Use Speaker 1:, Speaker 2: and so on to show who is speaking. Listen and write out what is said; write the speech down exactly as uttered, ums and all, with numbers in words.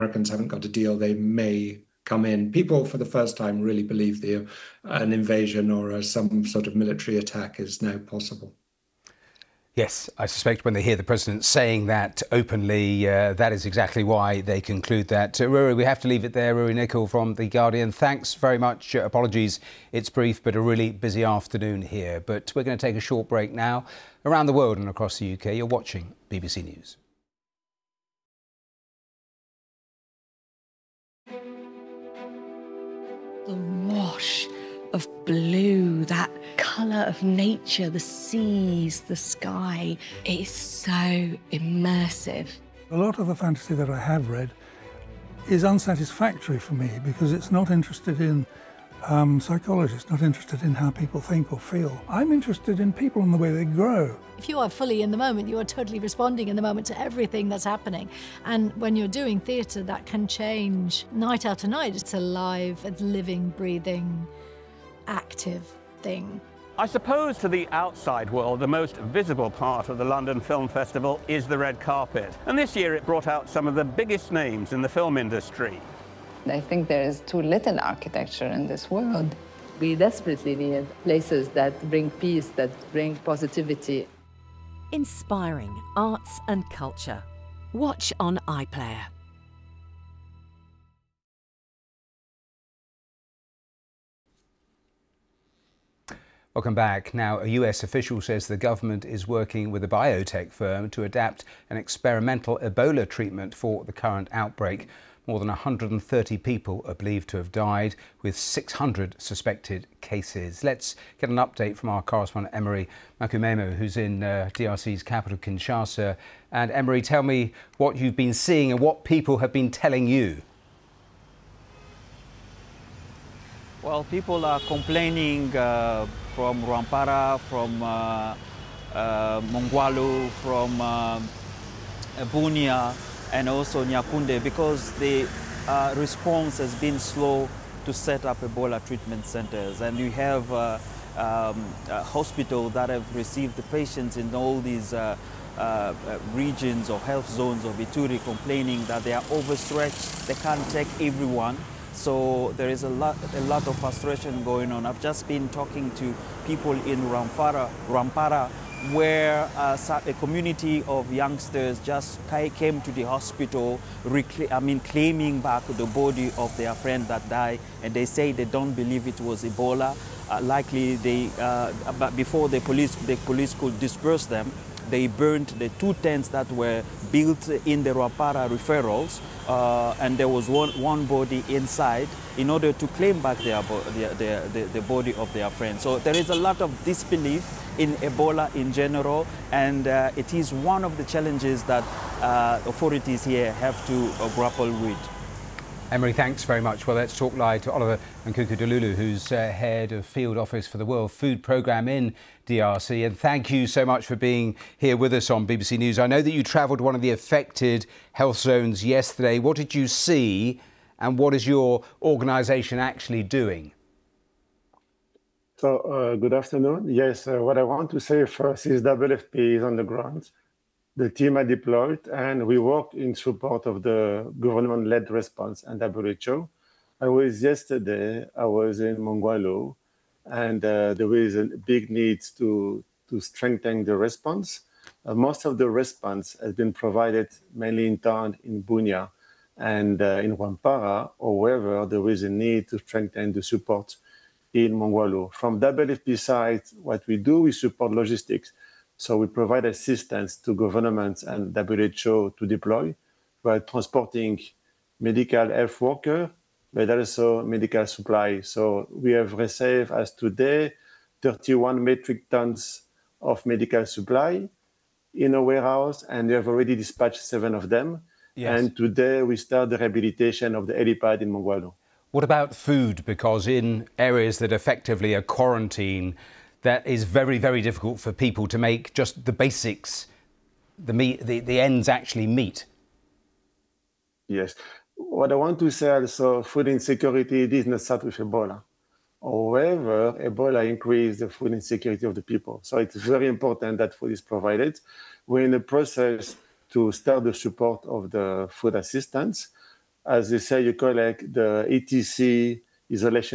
Speaker 1: Americans haven't got a deal, they may come in. People, for the first time, really believe the, an invasion or a, some sort of military attack is now possible.
Speaker 2: Yes, I suspect when they hear the president saying that openly, uh, that is exactly why they conclude that. Uh, Ruairi, we have to leave it there. Ruairi Nicol from The Guardian. Thanks very much. Uh, apologies, it's brief, but a really busy afternoon here. But we're going to take a short break now. Around the world and across the U K, you're watching B B C News.
Speaker 3: The wash of blue, that colour of nature, the seas, the sky. It is so immersive.
Speaker 4: A lot of the fantasy that I have read is unsatisfactory for me because it's not interested in um, psychology, it's not interested in how people think or feel. I'm interested in people and the way they grow.
Speaker 5: If you are fully in the moment, you are totally responding in the moment to everything that's happening. And when you're doing theatre, that can change night after night. It's a live, a living, breathing, active thing.
Speaker 6: I suppose to the outside world, the most visible part of the London Film Festival is the red carpet. And this year it brought out some of the biggest names in the film industry.
Speaker 7: I think there is too little architecture in this world. We desperately need places that bring peace, that bring positivity.
Speaker 8: Inspiring arts and culture. Watch on iPlayer.
Speaker 2: Welcome back. Now, a U S official says the government is working with a biotech firm to adapt an experimental Ebola treatment for the current outbreak. More than one hundred thirty people are believed to have died, with six hundred suspected cases. Let's get an update from our correspondent Emery Makumemo, who's in uh, D R C's capital, Kinshasa. And Emery, tell me what you've been seeing and what people have been telling you.
Speaker 9: Well, people are complaining uh, from Rwampara, from uh, uh, Mongwalu, from uh, Bunia, and also Nyakunde, because the uh, response has been slow to set up Ebola treatment centers. And you have uh, um, a hospital that have received the patients in all these uh, uh, regions or health zones of Ituri complaining that they are overstretched, they can't take everyone. So there is a lot, a lot of frustration going on. I've just been talking to people in Rwampara, Rwampara where uh, a community of youngsters just came to the hospital, I mean, claiming back the body of their friend that died, and they say they don't believe it was Ebola. Uh, likely, they, uh, but before the police, the police could disperse them, they burned the two tents that were built in the Rwampara referrals, uh, and there was one, one body inside in order to claim back their, their, their, the, the body of their friend. So there is a lot of disbelief in Ebola in general, and uh, it is one of the challenges that uh, authorities here have to uh, grapple with.
Speaker 2: Emery, thanks very much. Well, let's talk live to Oliver Nkuku-Dalulu, who's uh, head of field office for the World Food Programme in D R C. And thank you so much for being here with us on B B C News. I know that you travelled one of the affected health zones yesterday. What did you see, and what is your organisation actually doing?
Speaker 10: So, uh, good afternoon. Yes, uh, what I want to say first is W F P is on the ground. The team are deployed, and we work in support of the government-led response and W H O. I was yesterday, I was in Mongwalu, and uh, there is a big need to, to strengthen the response. Uh, most of the response has been provided mainly in town in Bunia and uh, in Rwampara. However, there is a need to strengthen the support in Mongwalu. From W F P side, what we do, we support logistics. So we provide assistance to governments and W H O to deploy by transporting medical health workers, but also medical supply. So we have received, as today, thirty-one metric tons of medical supply in a warehouse, and we have already dispatched seven of them. Yes. And today we start the rehabilitation of the helipad in Mongwalu.
Speaker 2: What about food? Because in areas that effectively are quarantine, that is very, very difficult for people to make just the basics, the, meat, the, the ends actually meet.
Speaker 10: Yes. What I want to say also, food insecurity did not start with Ebola. However, Ebola increased the food insecurity of the people. So it's very important that food is provided. We're in the process to start the support of the food assistance. as they say, you collect the E T C, isolation